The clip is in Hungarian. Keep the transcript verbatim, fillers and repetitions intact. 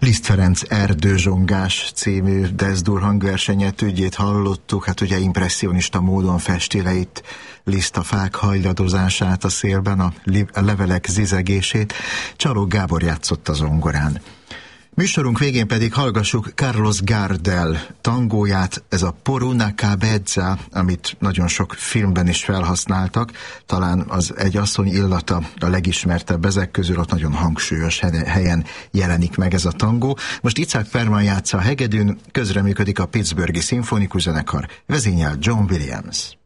Liszt Ferenc Erdőzsongás című Desdur hangversenyet ügyét hallottuk, hát ugye impresszionista módon festi le itt Liszt a fák hajladozását a szélben, a levelek zizegését. Csalók Gábor játszott a zongorán. Műsorunk végén pedig hallgassuk Carlos Gardel tangóját, ez a Por una cabeza, amit nagyon sok filmben is felhasználtak, talán az Egy asszony illata a legismertebb ezek közül, ott nagyon hangsúlyos helyen jelenik meg ez a tangó. Most Itzhak Perlman játsza a hegedűn, közreműködik a Pittsburghi Szimfonikus Zenekar, vezényel John Williams.